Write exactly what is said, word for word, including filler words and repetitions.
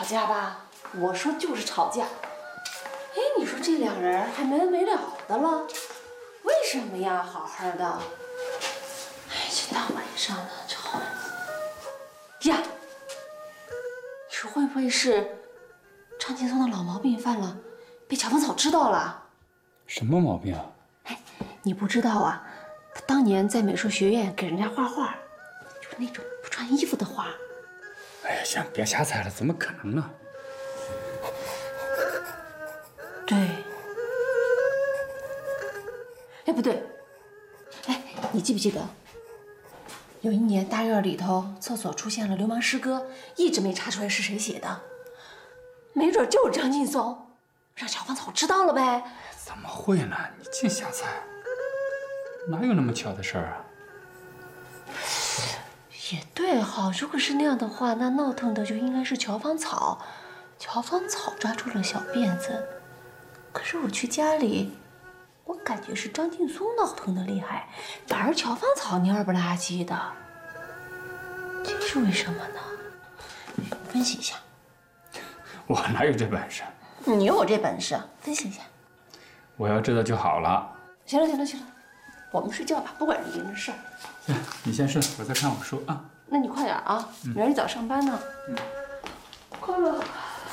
架吧？我说就是吵架。哎，你说这两人还没完没了的了，为什么呀？好好的，哎，这大晚上的吵呀！你说会不会是张劲松的老毛病犯了，被乔芳草知道了？ 什么毛病啊？ 哎，你不知道啊？他当年在美术学院给人家画画，就是那种不穿衣服的画。 哎呀，行，别瞎猜了，怎么可能呢？ 对。哎，不对，哎，你记不记得，有一年大院里头厕所出现了流氓诗歌，一直没查出来是谁写的，没准就是张劲松，让乔芳草知道了呗。 怎么会呢？你净瞎猜，哪有那么巧的事儿啊？ 也对哈，如果是那样的话，那闹腾的就应该是乔芳草，乔芳草抓住了小辫子。可是我去家里，我感觉是张劲松闹腾的厉害，反而乔芳草蔫不拉几的，这是为什么呢？你分析一下。 我哪有这本事？ 你有这本事，分析一下。 我要知道就好了。 行了行了行了，我们睡觉吧，不管这件事儿。 行，你先睡，我再看会儿书啊。 那你快点啊，明儿一早上班呢。嗯，快了。